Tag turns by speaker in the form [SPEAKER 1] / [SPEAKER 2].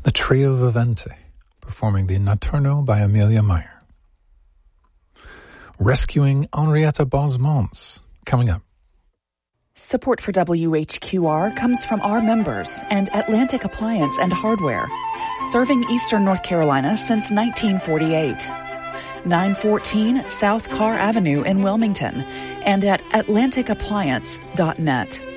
[SPEAKER 1] the Trio Vivente, performing the Notturno by Amelia Meyer. Rescuing Henrietta Bosmans, coming up.
[SPEAKER 2] Support for WHQR comes from our members and Atlantic Appliance and Hardware, serving Eastern North Carolina since 1948. 914 South Carr Avenue in Wilmington and at atlanticappliance.net.